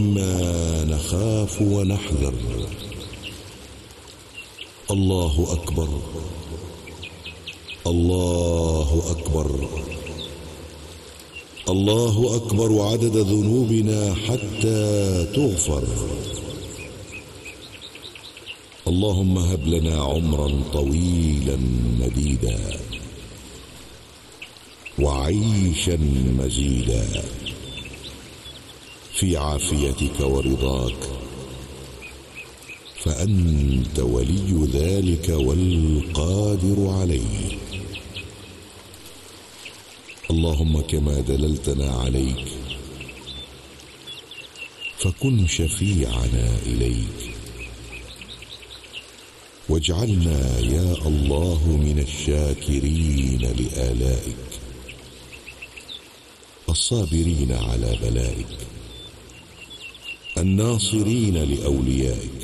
ما نخاف ونحذر. الله أكبر، الله أكبر، الله أكبر عدد ذنوبنا حتى تغفر. اللهم هب لنا عمرا طويلا مديدا وعيشا مزيدا في عافيتك ورضاك، فأنت ولي ذلك والقادر عليه. اللهم كما دللتنا عليك فكن شفيعنا إليك، واجعلنا يا الله من الشاكرين لآلائك، الصابرين على بلائك، الناصرين لأوليائك،